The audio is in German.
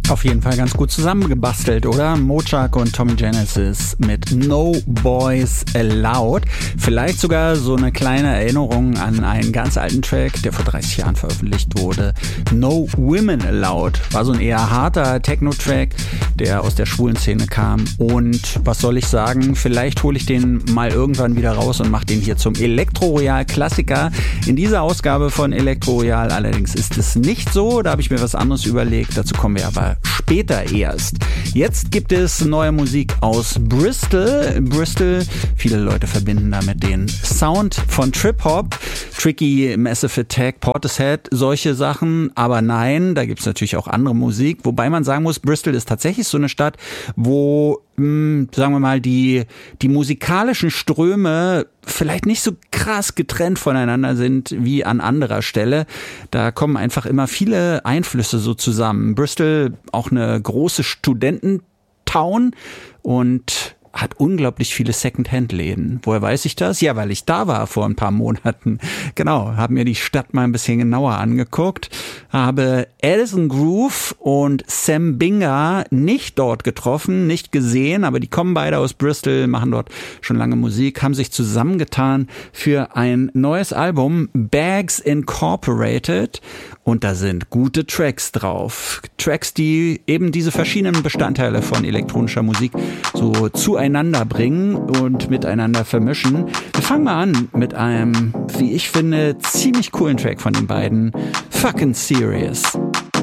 Auf jeden Fall ganz gut zusammengebastelt, oder? Mochak und Tommy Genesis mit No Boys Allowed. Vielleicht sogar so eine kleine Erinnerung an einen ganz alten Track, der vor 30 Jahren veröffentlicht wurde. No Women Allowed. War so ein eher harter Techno-Track, der aus der schwulen Szene kam. Und was soll ich sagen? Vielleicht hole ich den mal irgendwann wieder raus und mache den hier zum Elektro-Royal-Klassiker. In dieser Ausgabe von Elektro-Royal allerdings ist es nicht so. Da habe ich mir was anderes überlegt. Dazu kommen wir aber später erst. Jetzt gibt es neue Musik aus Bristol. Bristol, viele Leute verbinden damit den Sound von Trip-Hop, Tricky, Massive Attack, Portishead, solche Sachen. Aber nein, da gibt es natürlich auch andere Musik. Wobei man sagen muss, Bristol ist tatsächlich so eine Stadt, wo, sagen wir mal, die musikalischen Ströme vielleicht nicht so krass getrennt voneinander sind wie an anderer Stelle. Da kommen einfach immer viele Einflüsse so zusammen. Bristol, auch eine große Studententown und hat unglaublich viele Second-Hand-Läden. Woher weiß ich das? Ja, weil ich da war vor ein paar Monaten. Genau, habe mir die Stadt mal ein bisschen genauer angeguckt, habe Alison Groove und Sam Binga nicht dort getroffen, nicht gesehen, aber die kommen beide aus Bristol, machen dort schon lange Musik, haben sich zusammengetan für ein neues Album, Bags Incorporated, und da sind gute Tracks drauf. Tracks, die eben diese verschiedenen Bestandteile von elektronischer Musik so zueinander bringen und miteinander vermischen. Wir fangen mal an mit einem, wie ich finde, ziemlich coolen Track von den beiden. Fucking Serious.